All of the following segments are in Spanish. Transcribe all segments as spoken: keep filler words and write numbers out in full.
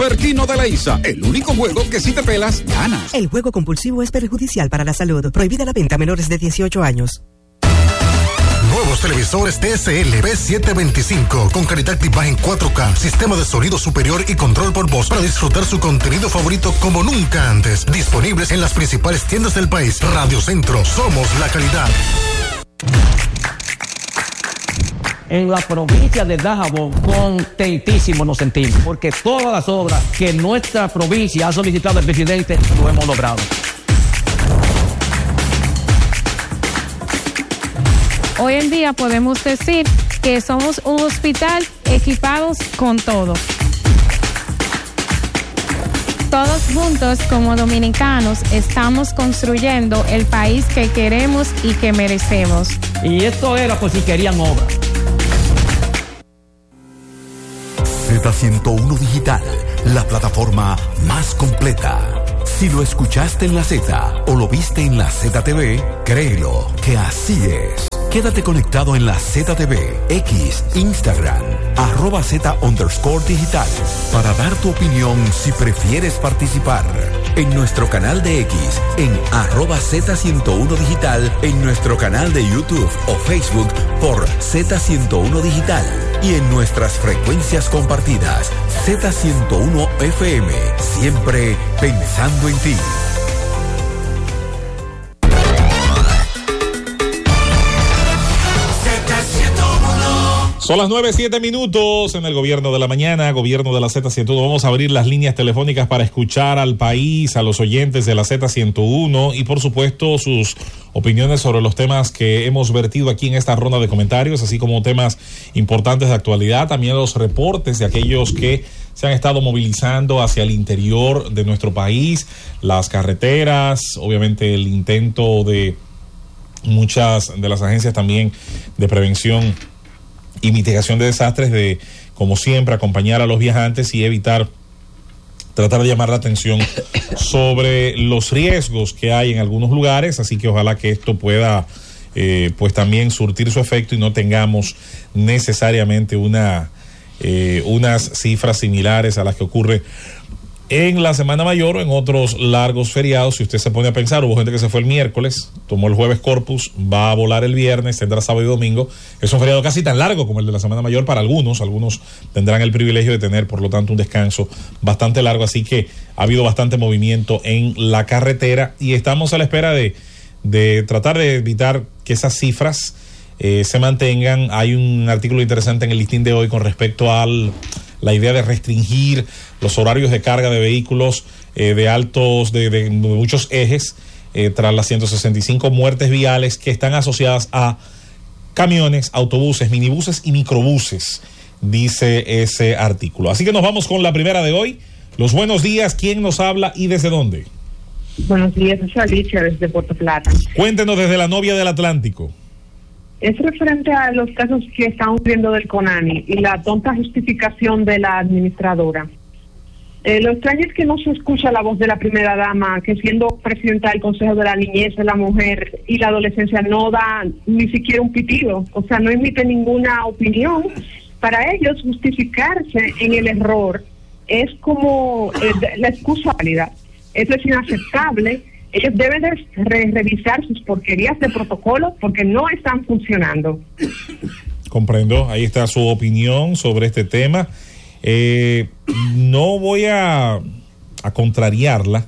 Perquino de la Isa, el único juego que si te pelas, ganas. El juego compulsivo es perjudicial para la salud. Prohibida la venta a menores de dieciocho años. Nuevos televisores T S L B setecientos veinticinco con calidad de imagen cuatro K, sistema de sonido superior y control por voz para disfrutar su contenido favorito como nunca antes. Disponibles en las principales tiendas del país. Radio Centro, somos la calidad. En la provincia de Dajabón, contentísimo nos sentimos, porque todas las obras que nuestra provincia ha solicitado al presidente lo hemos logrado. Hoy en día podemos decir que somos un hospital equipados con todo. Todos juntos como dominicanos estamos construyendo el país que queremos y que merecemos. Y esto era por si querían obra. Z ciento uno Digital, la plataforma más completa. Si lo escuchaste en la Z o lo viste en la Z T V, créelo que así es. Quédate conectado en la Z T V, X, Instagram, arroba Z underscore digital, para dar tu opinión si prefieres participar. En nuestro canal de X, en arroba Z ciento uno digital, en nuestro canal de YouTube o Facebook por Z ciento uno digital y en nuestras frecuencias compartidas, Z ciento uno F M, siempre pensando en ti. Son las nueve, siete minutos en el Gobierno de la Mañana, Gobierno de la Z ciento uno. Vamos a abrir las líneas telefónicas para escuchar al país, a los oyentes de la Z ciento uno y por supuesto sus opiniones sobre los temas que hemos vertido aquí en esta ronda de comentarios, así como temas importantes de actualidad, también los reportes de aquellos que se han estado movilizando hacia el interior de nuestro país, las carreteras, obviamente el intento de muchas de las agencias también de prevención y mitigación de desastres, de, como siempre, acompañar a los viajantes y evitar, tratar de llamar la atención sobre los riesgos que hay en algunos lugares, así que ojalá que esto pueda, eh, pues también surtir su efecto y no tengamos necesariamente una, eh, unas cifras similares a las que ocurre en la Semana Mayor o en otros largos feriados. Si usted se pone a pensar, hubo gente que se fue el miércoles, tomó el jueves Corpus, va a volar el viernes, tendrá sábado y domingo. Es un feriado casi tan largo como el de la Semana Mayor para algunos. Algunos tendrán el privilegio de tener, por lo tanto, un descanso bastante largo. Así que ha habido bastante movimiento en la carretera y estamos a la espera de, de tratar de evitar que esas cifras eh, se mantengan. Hay un artículo interesante en el listín de hoy con respecto al la idea de restringir los horarios de carga de vehículos eh, de altos, de, de muchos ejes, eh, tras las ciento sesenta y cinco muertes viales que están asociadas a camiones, autobuses, minibuses y microbuses, dice ese artículo. Así que nos vamos con la primera de hoy. Los buenos días, ¿quién nos habla y desde dónde? Buenos días, es Alicia desde Puerto Plata. Cuéntenos desde la novia del Atlántico. Es referente a los casos que están ocurriendo del CONANI y la tonta justificación de la administradora. Eh, lo extraño es que no se escucha la voz de la primera dama, que siendo presidenta del Consejo de la Niñez, de la Mujer y la Adolescencia no da ni siquiera un pitido, o sea, no emite ninguna opinión. Para ellos justificarse en el error es como eh, la excusa válida. Eso es inaceptable. Ellos deben de re revisar sus porquerías de protocolo porque no están funcionando. Comprendo, ahí está su opinión sobre este tema. Eh, no voy a, a contrariarla,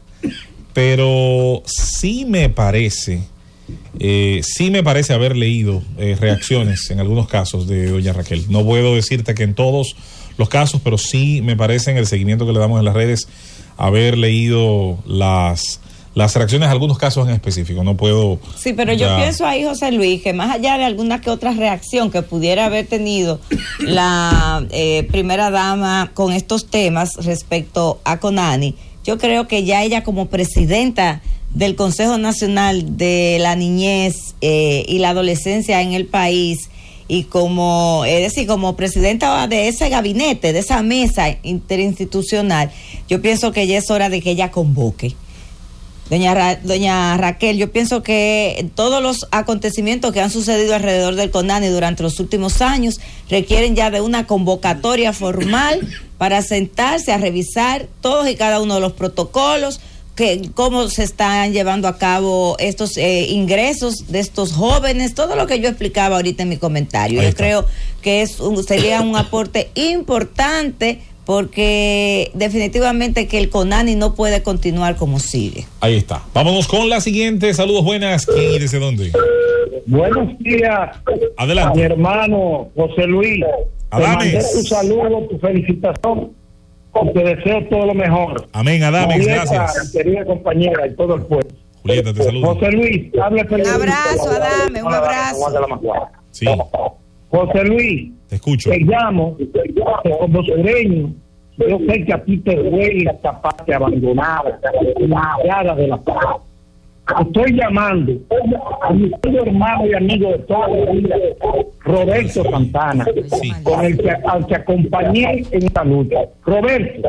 pero sí me parece, eh, sí me parece haber leído eh, reacciones en algunos casos de doña Raquel. No puedo decirte que en todos los casos, pero sí me parece, en el seguimiento que le damos en las redes, haber leído las... las reacciones en algunos casos en específico. No puedo... Sí, pero ya... yo pienso ahí, José Luis, que más allá de alguna que otra reacción que pudiera haber tenido la eh, primera dama con estos temas respecto a CONANI, yo creo que ya ella como presidenta del Consejo Nacional de la Niñez eh, y la Adolescencia en el país, y como, es decir, como presidenta de ese gabinete, de esa mesa interinstitucional, yo pienso que ya es hora de que ella convoque. Doña, Ra, doña Raquel, yo pienso que todos los acontecimientos que han sucedido alrededor del CONANI durante los últimos años requieren ya de una convocatoria formal para sentarse a revisar todos y cada uno de los protocolos, que cómo se están llevando a cabo estos eh, ingresos de estos jóvenes, todo lo que yo explicaba ahorita en mi comentario. Ahí yo está. Creo que es un, sería un aporte importante, porque definitivamente que el CONANI no puede continuar como sigue. Ahí está. Vámonos con la siguiente. Saludos, buenas. ¿Quién y desde dónde? Buenos días. Adelante. A mi hermano José Luis. Adames. Te mandé tu saludo, tu felicitación. Te deseo todo lo mejor. Amén, Adames, Julieta, gracias. Querida compañera y todo el pueblo. Julieta, te saludo. José Luis, hable Un abrazo, Adames, un abrazo. Sí. José Luis, te escucho. Te llamo, como sureño. Yo sé que a ti te duele esta parte abandonada, la de la paz. Estoy llamando a mi hermano y amigo de toda la vida, Roberto Santana, sí, con el que, al que acompañé en esta lucha. Roberto,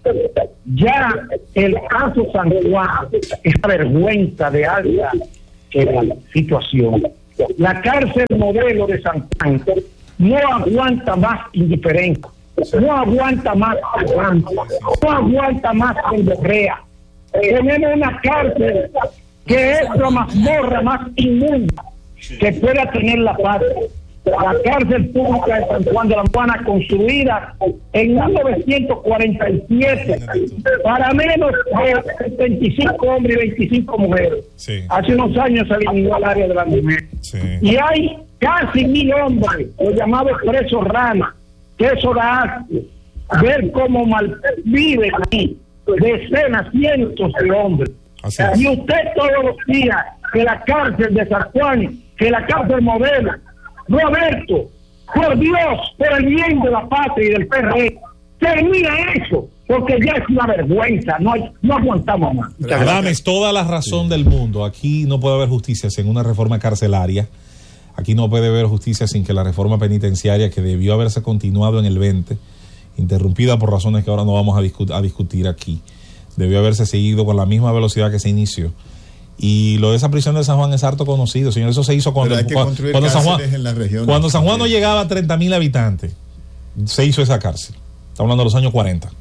ya el caso San Juan es una vergüenza de alta eh, situación. La cárcel modelo de San Juan no aguanta más indiferencia, no aguanta más aguanta, no aguanta más endorrea. Tenemos una cárcel que es la mazmorra más inmunda que pueda tener la patria. La cárcel pública de San Juan de la Maguana, construida en mil novecientos cuarenta y siete para menos de setenta y cinco hombres y veinticinco mujeres. Sí. Hace unos años se eliminó el área de la mujer. Sí. Y hay casi mil hombres, los llamados presos ranas, que eso da asco. Ver cómo malviven aquí decenas, cientos de hombres. Así y usted todos los días que la cárcel de San Juan, que la cárcel modelo, Roberto, por Dios, por el bien de la patria y del P R D, termina eso, porque ya es una vergüenza, no, hay, no aguantamos más. Adames, toda la razón sí. del mundo. Aquí no puede haber justicia sin una reforma carcelaria. Aquí no puede haber justicia sin que la reforma penitenciaria, que debió haberse continuado en el veinte, interrumpida por razones que ahora no vamos a, discut- a discutir aquí, debió haberse seguido con la misma velocidad que se inició. Y lo de esa prisión de San Juan es harto conocido, señor. Eso se hizo cuando, cuando, cuando San Juan, en la región, cuando San Juan no llegaba a treinta mil habitantes. Se hizo esa cárcel. Estamos hablando de los años cuarenta.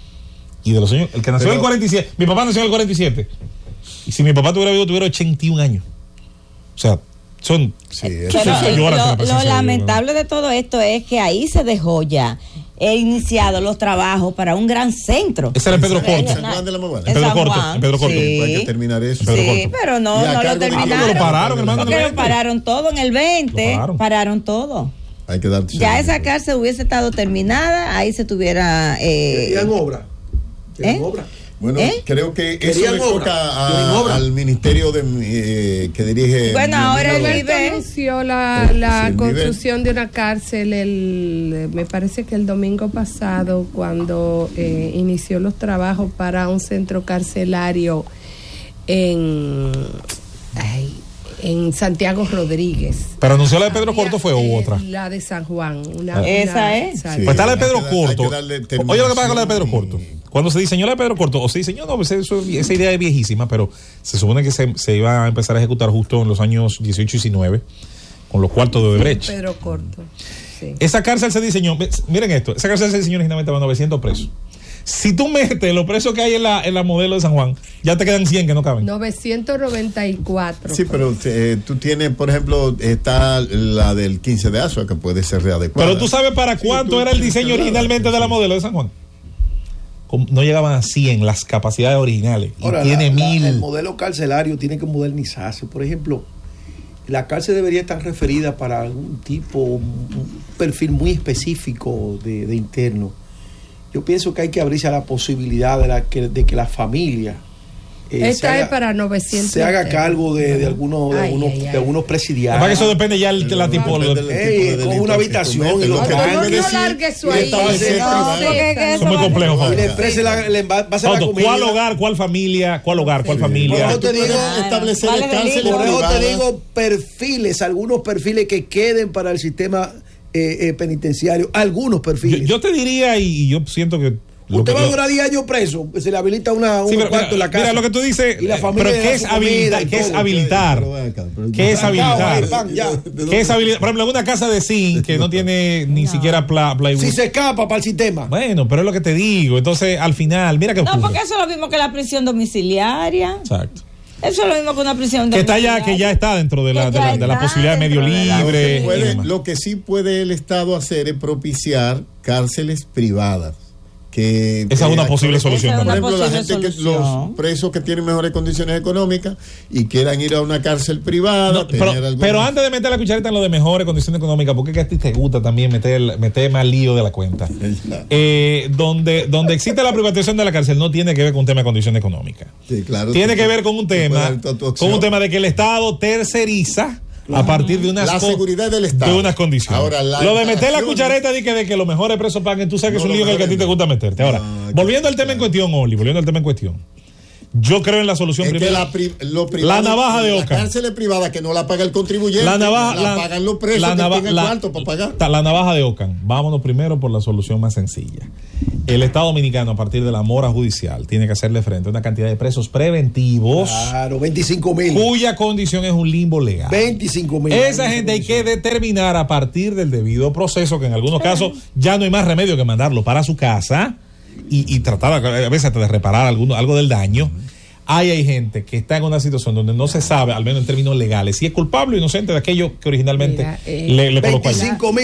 Y de los años, el que nació en el cuarenta y siete, mi papá nació en el cuarenta y siete. Y si mi papá tuviera vivido, tuviera ochenta y un años. O sea, son... Sí, Pero lo, lo, lo lamentable de todo esto es que ahí se dejó ya he iniciado los trabajos para un gran centro. Ese era Pedro Corto. San Juan de la Maguana. En Pedro Corto. En Pedro Corto. Sí. Hay que terminar eso. Sí, pero no, no lo terminaron. Lo pararon, hermano. Porque lo pararon todo en el veinte. Pararon. pararon todo. Hay que dar. Ya esa cárcel hubiese estado terminada, ahí se tuviera. Eh, Querían obra. Querían ¿eh? obra. Bueno, ¿Eh? creo que eso le toca a, al ministerio de, eh, que dirige. Bueno, ahora el Alberto anunció la, la sí, construcción nivel. de una cárcel, el, me parece que el domingo pasado, cuando eh, inició los trabajos para un centro carcelario en, ay, en Santiago Rodríguez. ¿Pero anunció la de Pedro Corto fue o otra? La de San Juan. Una, ah. Esa una, es. Sí, pues está la de Pedro que, Corto. Oye, lo que pasa con la de Pedro Corto. Cuando se diseñó la de Pedro Corto, o se diseñó, no, eso, esa idea es viejísima, pero se supone que se, se iba a empezar a ejecutar justo en los años dieciocho y diecinueve, con los cuartos de Odebrecht. Pedro Corto, sí. Esa cárcel se diseñó, miren esto, esa cárcel se diseñó originalmente para novecientos presos. Si tú metes los presos que hay en la, en la modelo de San Juan, ya te quedan cien que no caben. novecientos noventa y cuatro. Sí, pero eh, tú tienes, por ejemplo, está la del quince de Asua, que puede ser readecuada. Pero tú sabes para sí, cuánto era el diseño originalmente de la modelo de San Juan. No llegaban a cien las capacidades originales. Ahora, y tiene la, mil. La, el modelo carcelario tiene que modernizarse. Por ejemplo, la cárcel debería estar referida para algún tipo, un perfil muy específico de, de interno. Yo pienso que hay que abrirse a la posibilidad de, la que, de que la familia eh, esta haga, es para novecientos se haga cargo de, de algunos de, ay, algunos, ay, ay. de algunos presidiarios. Además que eso depende ya de la tipo de con una habitación y lo que no, no largue eso ahí. Eso es muy complejo. Y la empresa la, le va a hacer la comida. ¿Cuál hogar, cuál familia, cuál hogar, cuál familia? Por eso te digo, establecer cárceles. Por eso te digo perfiles, algunos perfiles que queden para el sistema Eh, eh, penitenciario, algunos perfiles. Yo, yo te diría, y yo siento que Usted va a durar diez años preso, se le habilita una, un sí, pero, cuarto mira, en la casa. Mira lo que tú dices, y la familia pero ¿qué es, habilitar, ¿qué es habilitar? ¿Qué es habilitar? ¿Qué es habilitar? Por ejemplo, en una casa de zinc que no tiene ni no. siquiera pla, plywood. Si se escapa para el sistema. Bueno, pero es lo que te digo. Entonces, al final, mira que No, porque eso es lo mismo que la prisión domiciliaria. Exacto. Eso es lo mismo que una prisión que está ya que ya está dentro de la, de la, de la posibilidad de medio libre. Lo que, puede, lo que sí puede el Estado hacer es propiciar cárceles privadas. Que esa es una posible solución. Por ejemplo, la gente que, los presos que tienen mejores condiciones económicas y quieran ir a una cárcel privada. No, pero, alguna... pero antes de meter la cucharita en lo de mejores condiciones económicas, porque es que a ti te gusta también meter, meter más lío de la cuenta. eh, donde, donde existe la privatización de la cárcel no tiene que ver con un tema de condiciones económicas. Sí, claro, tiene que ver con un tema, con un tema de que el Estado terceriza a partir de unas la seguridad del Estado. De unas condiciones. Ahora, lo de meter la cuchareta de que, de que los mejores presos paguen, tú sabes que no, es un lío en el que a ti te gusta meterte. Ahora, no, volviendo al tema en cuestión, Oli, volviendo al tema en cuestión. Yo creo en la solución es primera. Que la, pri, lo privado, la navaja de Ockham. La cárcel privada que no la paga el contribuyente. La navaja, la, la pagan los presos la, que nava, tienen la, cuarto para pagar. La, la navaja de Ockham. Vámonos primero por la solución más sencilla. El Estado Dominicano, a partir de la mora judicial, tiene que hacerle frente a una cantidad de presos preventivos. Claro, veinticinco mil. Cuya condición es un limbo legal. veinticinco mil. Esa gente hay que determinar a partir del debido proceso, que en algunos casos ya no hay más remedio que mandarlo para su casa y, y tratar a veces de reparar alguno, algo del daño. Ahí hay gente que está en una situación donde no se sabe, al menos en términos legales, si es culpable o inocente de aquello que originalmente Mira, eh, le, le colocó allí.